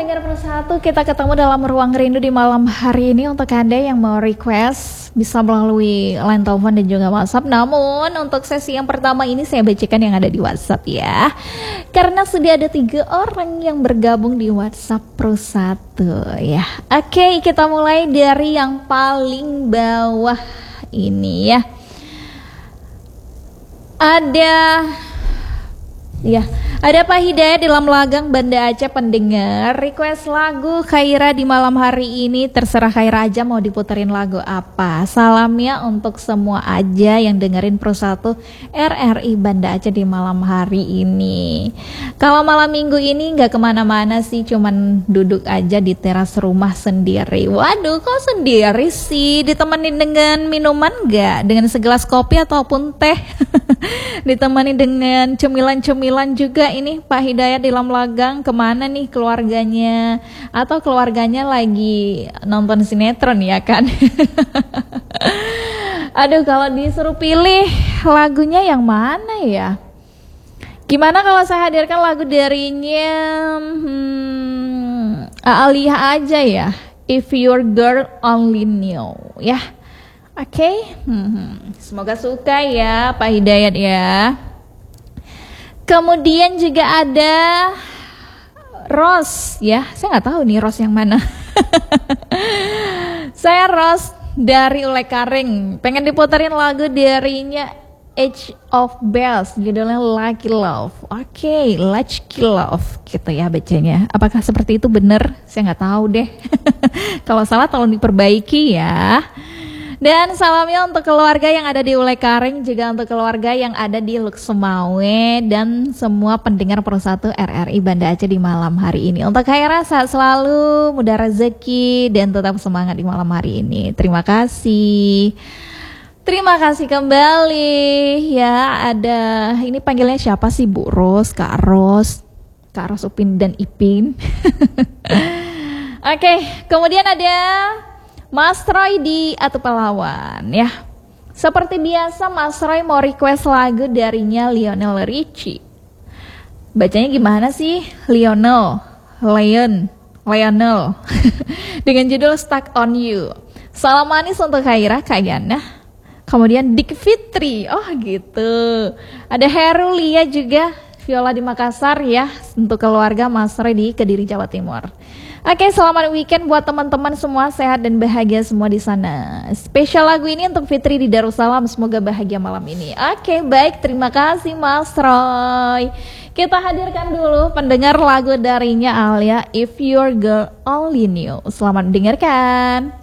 pendengar persatu, kita ketemu dalam ruang rindu di malam hari ini. Untuk Anda yang mau request bisa melalui line telepon dan juga WhatsApp. Namun untuk sesi yang pertama ini saya bacakan yang ada di WhatsApp ya, karena sudah ada 3 orang yang bergabung di WhatsApp persatu ya. Oke, kita mulai dari yang paling bawah ini ya. Ada Pak Hidayat di Lamlagang, Banda Aceh pendengar. Request lagu Khaira di malam hari ini. Terserah Khaira aja mau diputerin lagu apa. Salamnya untuk semua aja yang dengerin persatu RRI Banda Aceh di malam hari ini. Kalau malam minggu ini gak kemana-mana sih, cuman duduk aja di teras rumah sendiri. Waduh, kok sendiri sih? Ditemenin dengan minuman gak? Dengan segelas kopi ataupun teh? Ditemani dengan cemilan-cemilan juga. Ini Pak Hidayat di Lamlagang, kemana nih keluarganya? Atau keluarganya lagi nonton sinetron ya kan? Aduh, kalau disuruh pilih lagunya yang mana ya? Gimana kalau saya hadirkan lagu darinya Alia aja ya, If Your Girl Only Knew ya. Oke, semoga suka ya Pak Hidayat ya. Kemudian juga ada Rose ya, saya nggak tahu nih Rose yang mana. Saya Rose dari Ule Karing, pengen diputerin lagu darinya Age of Bells, judulnya Lucky Love. Oke, Lucky Love gitu ya bacanya. Apakah seperti itu bener? Saya nggak tahu deh. Kalau salah tolong diperbaiki ya. Dan salamnya untuk keluarga yang ada di Ule Karing, juga untuk keluarga yang ada di Luksemawe, dan semua pendengar persatu RRI Banda Aceh di malam hari ini. Untuk Khaira, sehat selalu, mudah rezeki, dan tetap semangat di malam hari ini. Terima kasih. Terima kasih kembali ya. Ada, ini panggilnya siapa sih? Bu Ros, Kak Ros Upin dan Ipin. Oke, kemudian ada Mas Roy di Atupalawan ya. Seperti biasa Mas Roy mau request lagu darinya Lionel Richie. Bacanya gimana sih? Lionel dengan judul Stuck on You. Salam manis untuk Khaira, Kak Yana. Kemudian Dik Fitri, oh gitu. Ada Herulia juga, Viola di Makassar ya, untuk keluarga Mas Roy di Kediri, Jawa Timur. Oke, selamat weekend buat teman-teman semua, sehat dan bahagia semua di sana. Spesial lagu ini untuk Fitri di Darussalam, semoga bahagia malam ini. Oke, baik, terima kasih Mas Roy. Kita hadirkan dulu pendengar lagu darinya Alia, If Your Girl Only Knew. Selamat mendengarkan.